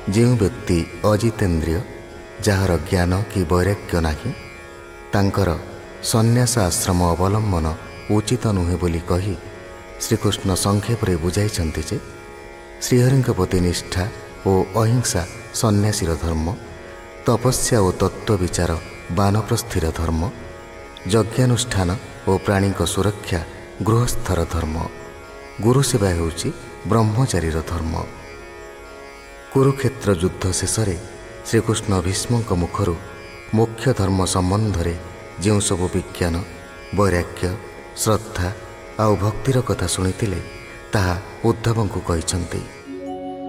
ଯେଉଁ ବ୍ୟକ୍ତି ଅଜିତେନ୍ଦ୍ରିୟ, ଯାହାର ଜ୍ଞାନ କି ବୈରାଗ୍ୟ ନାହିଁ, ତାଙ୍କର ସନ୍ନ୍ୟାସ ଆଶ୍ରମ ଅବଲମ୍ବନ ଉଚିତ ନୁହେଁ ବୋଲି କହି ଶ୍ରୀକୃଷ୍ଣ ସଂକ୍ଷେପରେ ବୁଝାଇଛନ୍ତି ଯେ ଶ୍ରୀହରିଙ୍କ ପ୍ରତି ନିଷ୍ଠା ଓ ଅହିଂସା ସନ୍ନ୍ୟାସୀର ଧର୍ମ, ତପସ୍ୟା ଓ ତତ୍ତ୍ୱ ବିଚାର ବାନପ୍ରସ୍ଥିର ଧର୍ମ, ଯଜ୍ଞାନୁଷ୍ଠାନ ଓ ପ୍ରାଣୀଙ୍କ ସୁରକ୍ଷା ଗୃହସ୍ଥର ଧର୍ମ, ଗୁରୁସେବା ହେଉଛି ବ୍ରହ୍ମଚାରୀର ଧର୍ମ। କୁରୁକ୍ଷେତ୍ର ଯୁଦ୍ଧ ଶେଷରେ ଶ୍ରୀକୃଷ୍ଣ ଭୀଷ୍ମଙ୍କ ମୁଖରୁ ମୁଖ୍ୟ ଧର୍ମ ସମ୍ବନ୍ଧରେ ଯେଉଁ ସବୁ ବିଜ୍ଞାନ, ବୈରାଗ୍ୟ, ଶ୍ରଦ୍ଧା ଆଉ ଭକ୍ତିର କଥା ଶୁଣିଥିଲେ ତାହା ଉଦ୍ଧବଙ୍କୁ କହିଛନ୍ତି।